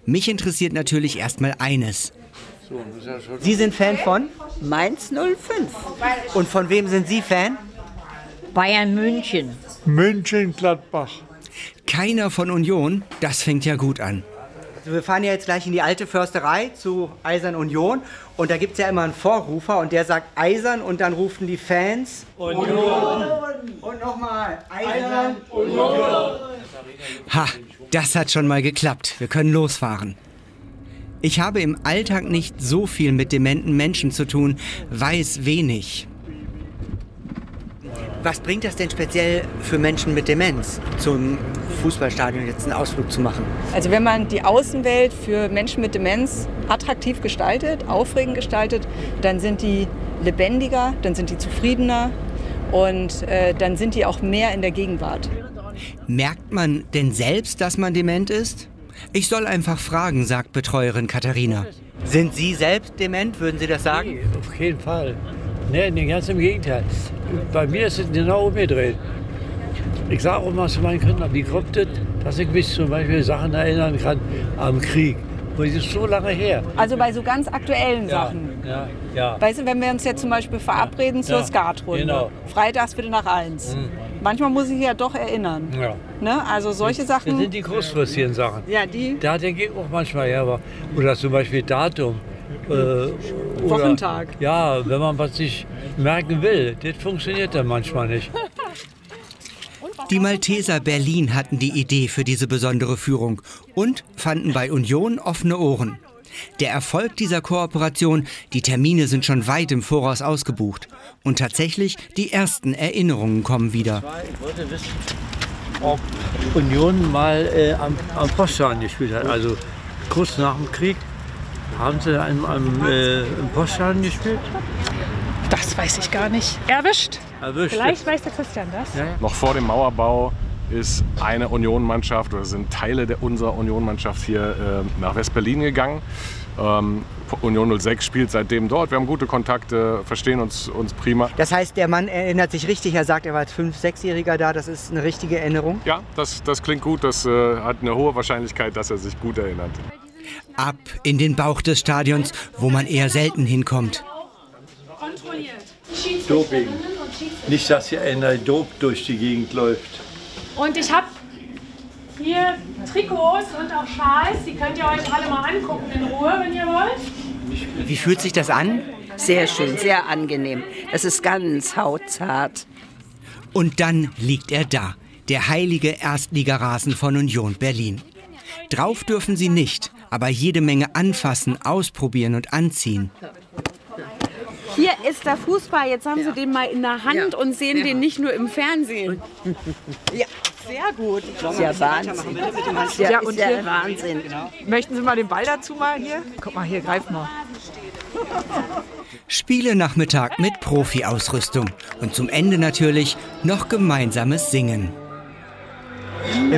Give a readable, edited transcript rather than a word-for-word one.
Mich interessiert natürlich erstmal eines. Sie sind Fan von? Mainz 05. Und von wem sind Sie Fan? Bayern München. München-Gladbach. Keiner von Union? Das fängt ja gut an. Wir fahren ja jetzt gleich in die alte Försterei zu Eisern Union. Und da gibt es ja immer einen Vorrufer und der sagt Eisern und dann rufen die Fans Union. Und nochmal Eisern Union. Ha, das hat schon mal geklappt. Wir können losfahren. Ich habe im Alltag nicht so viel mit dementen Menschen zu tun, weiß wenig. Was bringt das denn speziell für Menschen mit Demenz, zum Fußballstadion jetzt einen Ausflug zu machen? Also wenn man die Außenwelt für Menschen mit Demenz attraktiv gestaltet, aufregend gestaltet, dann sind die lebendiger, dann sind die zufriedener und dann sind die auch mehr in der Gegenwart. Merkt man denn selbst, dass man dement ist? Ich soll einfach fragen, sagt Betreuerin Katharina. Sind Sie selbst dement, würden Sie das sagen? Nee, auf keinen Fall. Nee, ganz im Gegenteil. Bei mir ist es genau umgedreht. Ich sage auch mal zu meinen Kindern, wie kommt es, dass ich mich zum Beispiel Sachen erinnern kann am Krieg. Das ist so lange her. Also bei so ganz aktuellen Sachen. Ja. Weißt du, wenn wir uns jetzt zum Beispiel verabreden zur Skatrunde. Genau. Freitags bitte nach 1. Manchmal muss ich ja doch erinnern. Ja. Ne? Also solche Sachen. Das sind die kurzfristigen Sachen. Ja, die. Da denke ich auch manchmal, ja, oder zum Beispiel Datum. Wochentag. Ja, wenn man was sich merken will, das funktioniert dann manchmal nicht. Die Malteser Berlin hatten die Idee für diese besondere Führung und fanden bei Union offene Ohren. Der Erfolg dieser Kooperation, die Termine sind schon weit im Voraus ausgebucht. Und tatsächlich, die ersten Erinnerungen kommen wieder. Ich wollte wissen, ob Union mal am Poststadion gespielt hat. Also kurz nach dem Krieg haben sie im Poststadion gespielt. Das weiß ich gar nicht. Erwischt? Vielleicht weiß der Christian das. Ja. Noch vor dem Mauerbau ist eine Union-Mannschaft oder sind Teile unserer Union-Mannschaft hier nach West-Berlin gegangen. Union 06 spielt seitdem dort. Wir haben gute Kontakte, verstehen uns prima. Das heißt, der Mann erinnert sich richtig. Er sagt, er war als 5-, 6-Jähriger da. Das ist eine richtige Erinnerung. Ja, das klingt gut. Das hat eine hohe Wahrscheinlichkeit, dass er sich gut erinnert. Ab in den Bauch des Stadions, wo man eher selten hinkommt. Doping. Nicht, dass hier einer Dop durch die Gegend läuft. Und ich habe hier Trikots und auch Schals. Die könnt ihr euch alle mal angucken in Ruhe, wenn ihr wollt. Wie fühlt sich das an? Sehr schön, sehr angenehm. Das ist ganz hautzart. Und dann liegt er da, der heilige Erstligarasen von Union Berlin. Drauf dürfen sie nicht, aber jede Menge anfassen, ausprobieren und anziehen. Hier ist der Fußball, jetzt haben Sie den mal in der Hand und sehen den nicht nur im Fernsehen. Ja, sehr gut. Das ist ja Wahnsinn. Ja, und ist ja hier- Wahnsinn. Möchten Sie mal den Ball dazu mal hier? Guck mal hier, greif mal. Spielenachmittag mit Profi-Ausrüstung und zum Ende natürlich noch gemeinsames Singen.